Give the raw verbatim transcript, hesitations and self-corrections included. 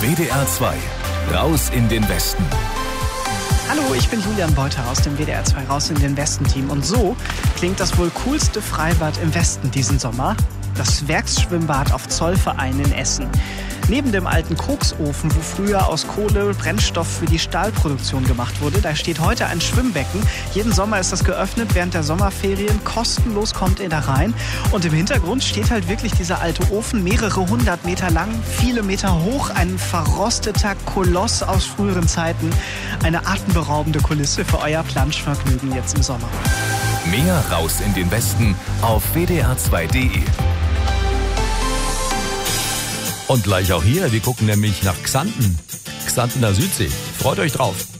W D R zwei, raus in den Westen. Hallo, ich bin Julian Beuter aus dem W D R zwei Raus in den Westen-Team. Und so klingt das wohl coolste Freibad im Westen diesen Sommer. Das Werksschwimmbad auf Zollverein in Essen. Neben dem alten Koksofen, wo früher aus Kohle Brennstoff für die Stahlproduktion gemacht wurde, da steht heute ein Schwimmbecken. Jeden Sommer ist das geöffnet, während der Sommerferien. Kostenlos kommt ihr da rein. Und im Hintergrund steht halt wirklich dieser alte Ofen, mehrere hundert Meter lang, viele Meter hoch. Ein verrosteter Koloss aus früheren Zeiten. Eine atemberaubende Kulisse für euer Planschvergnügen jetzt im Sommer. Mehr Raus in den Westen auf w d r zwei punkt d e. Und gleich auch hier, wir gucken nämlich nach Xanten. Xantener Südsee. Freut euch drauf.